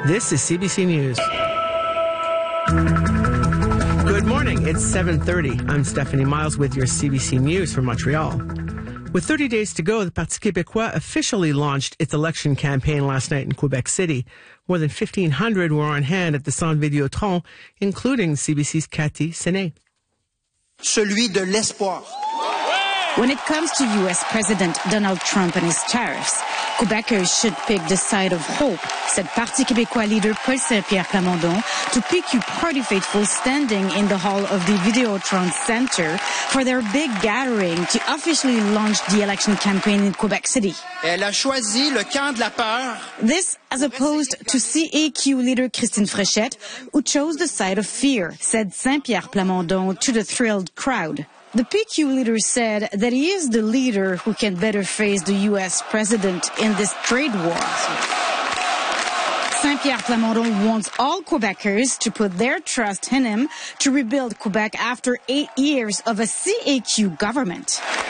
This is CBC News. Good morning. It's 7:30. I'm Stephanie Miles with your CBC News from Montreal. With 30 days to go, the Parti québécois officially launched its election campaign last night in Quebec City. More than 1,500 were on hand at the Centre Vidéotron, including CBC's Cathy Sené. Celui de l'espoir. When it comes to U.S. President Donald Trump and his tariffs, Quebecers should pick the side of hope, said Parti québécois leader Paul Saint-Pierre Plamondon to PQ party faithful standing in the hall of the Vidéotron Center for their big gathering to officially launch the election campaign in Quebec City. Elle a choisi le camp de la peur. This as opposed to CAQ leader Christine Fréchette, who chose the side of fear, said Saint-Pierre Plamondon to the thrilled crowd. The PQ leader said that he is the leader who can better face the U.S. president in this trade war. Saint-Pierre Plamondon wants all Quebecers to put their trust in him to rebuild Quebec after 8 years of a CAQ government.